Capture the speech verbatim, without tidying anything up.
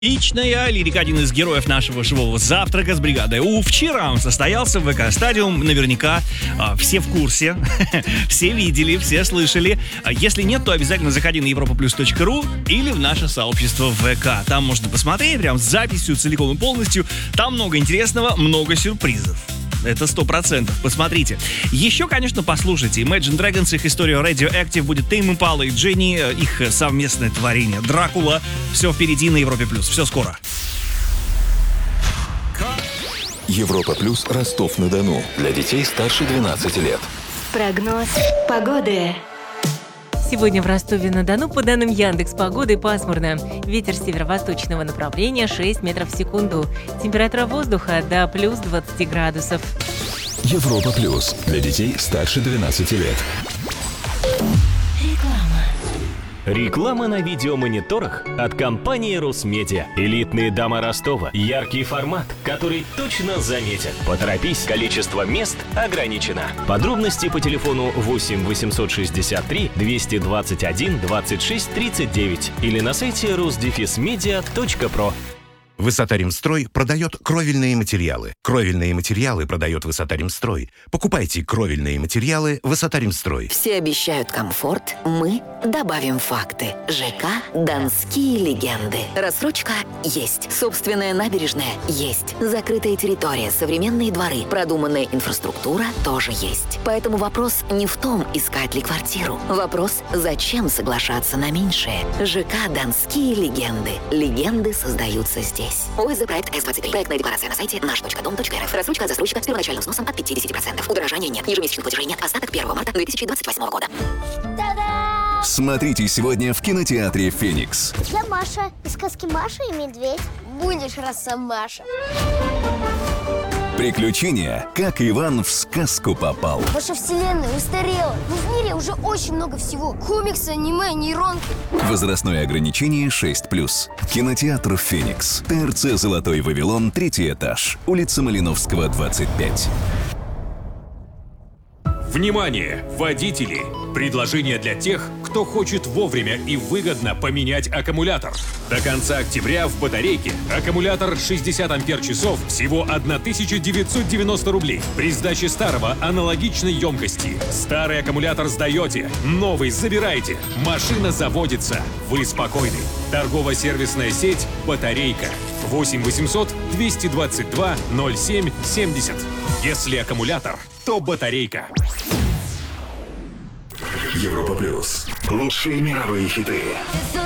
Личная лирика, один из героев нашего живого завтрака с бригадой У. Вчера он состоялся в ВК-стадиум. Наверняка а, все в курсе, все видели, все слышали. А если нет, то обязательно заходи на европа плюс точка ру или в наше сообщество в ВК. Там можно посмотреть прям с записью целиком и полностью. Там много интересного, много сюрпризов. Это сто процентов. Посмотрите. Еще, конечно, послушайте. Imagine Dragons, их история Radioactive, будет Тейм Импала и Дженни, их совместное творение Дракула. Все впереди на Европе+. Все скоро. Европа Плюс, Ростов-на-Дону. Для детей старше двенадцати лет. Прогноз погоды. Сегодня в Ростове-на-Дону, по данным Яндекс.Погоды, пасмурно. Ветер северо-восточного направления шесть метров в секунду. Температура воздуха до плюс двадцати градусов. Европа Плюс. Для детей старше двенадцати лет. Реклама на видеомониторах от компании Русмедиа. Элитные дома Ростова. Яркий формат, который точно заметен. Поторопись, количество мест ограничено. Подробности по телефону восемь восемьсот шестьдесят три двести двадцать один двадцать шесть тридцать девять или на сайте рус дефис медиа точка про. Высота-Ремстрой продает кровельные материалы. Кровельные материалы продает Высота-Ремстрой. Покупайте кровельные материалы Высота-Ремстрой. Все обещают комфорт, мы добавим факты. ЖК «Донские легенды». Рассрочка есть. Собственная набережная есть. Закрытая территория, современные дворы, продуманная инфраструктура тоже есть. Поэтому вопрос не в том, искать ли квартиру. Вопрос, зачем соглашаться на меньшее. ЖК «Донские легенды». Легенды создаются здесь. ОСЗ проект эс двадцать три. Проектная декларация на сайте наш точка дом точка рф. Рассрочка от застройщика с первоначальным сносом от пятьдесят процентов. Удорожания нет. Ежемесячных платежей нет. Остаток первого марта две тысячи двадцать восьмого года. Смотрите сегодня в кинотеатре «Феникс». Я Маша из сказки «Маша и медведь». Будешь Росомаша. Приключения, как Иван в сказку попал. Ваша вселенная устарела. Но в мире уже очень много всего. Комиксы, аниме, нейронки. Возрастное ограничение шесть плюс. Кинотеатр «Феникс». ТРЦ «Золотой Вавилон», третий этаж. Улица Малиновского, двадцать пять. Внимание, водители! Предложение для тех, кто хочет вовремя и выгодно поменять аккумулятор. До конца октября в батарейке аккумулятор шестьдесят ампер-часов всего тысяча девятьсот девяносто рублей. При сдаче старого аналогичной емкости. Старый аккумулятор сдаете, новый забираете. Машина заводится. Вы спокойны. Торгово-сервисная сеть «Батарейка». восемь восемьсот двести двадцать два ноль семь семьдесят. Если аккумулятор, то батарейка. Европа Плюс. Лучшие мировые хиты.